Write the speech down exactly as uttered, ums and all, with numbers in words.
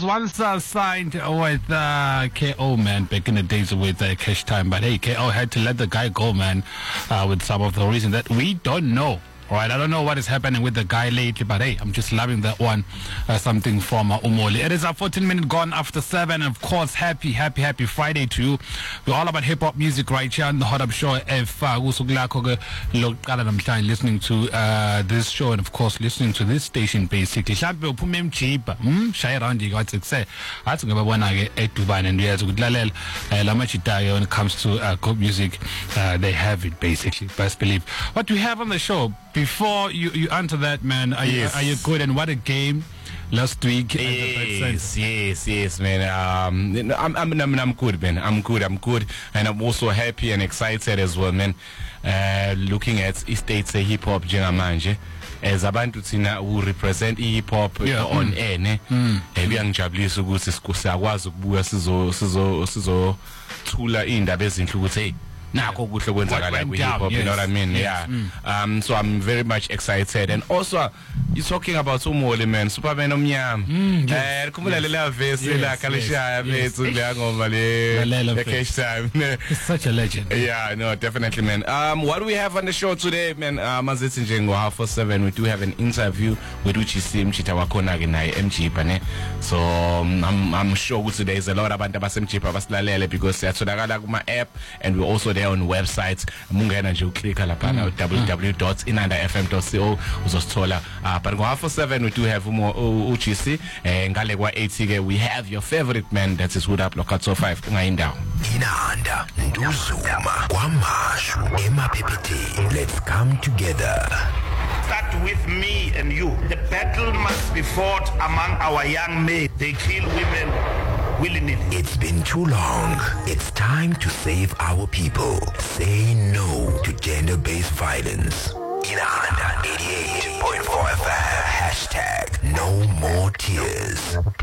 once uh, signed with uh, K O, man, back in the days with uh, Cash Time. But hey, K O had to let the guy go, man, uh, with some of the reasons that we don't know. All right, I don't know what is happening with the guy lately, but hey, I'm just loving that one. Uh, something from uh, Umoli. It is a fourteen minute gone after seven. And of course, happy, happy, happy Friday to you. We're all about hip hop music right here on the Hot Up Show. If uh, listening to uh, this show and of course listening to this station basically. Hmm? Shy around you guys say. I think about when I get eight to one and years with Lalel, Lamachita when it comes to uh, good music. Uh, they have it basically. Best believe. What we have on the show. Before you, you answer that, man, are, yes. you, are you good? And what a game last week. Yes, yes, yes, man. Um, I'm, I'm, I'm, I'm good, man. I'm good, I'm good. And I'm also happy and excited as well, man. Uh, looking at Estates Hip Hop Jengamanje. As abantu thina who represent hip hop yeah. on mm. air ne mm. ebiyangijabulisa ukuthi sikwazi ukubuya sizo sizo sizo thula indaba ezinhle ukuthi hey Nako kuhle kwenzakala ku hip hop, you know what I mean? Yes. Yeah. Mm. Um, so I'm very much excited. And also, you're talking about Umoli, man. Superman omnyama. Eh, kumula lela verse la kalisha bethu ngiyangoma le Cash Time. It's such a legend. Yeah, no, definitely, man. Um, what do we have on the show today, man? Um, as it's in half past seven, we do have an interview with Uchisi Mchita wakona naye M G pane. So um, I'm I'm sure today is a lot about abasemchipa basilalele because siyatholakala kuma app and we're also there on websites. Mungena nje uklika lapha na w w w dot inanda f m dot co uzosithola. Uh, but half past seven we do have more Uchisi eh ngale kwa eight ke we have your favorite man, that is Hood Up Locato five ungayindawo. Inanda nduzuma kwamashu emaphephethe. Let's come together. Start with me and you. The battle must be fought among our young men. They kill women willingly. It's been too long. It's time to save our people. Say no to gender-based violence. Inanda eighty-eight point four F M. Hashtag no more tears.